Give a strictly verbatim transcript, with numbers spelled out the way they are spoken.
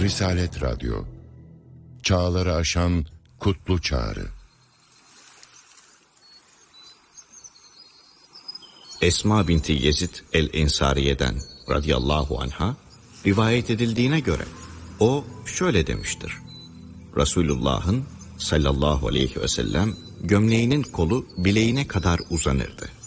Risalet Radyo, çağları aşan kutlu çağrı. Esma binti Yezid el-Ensariye'den radıyallahu anha rivayet edildiğine göre o şöyle demiştir: Resulullah'ın sallallahu aleyhi ve sellem gömleğinin kolu bileğine kadar uzanırdı.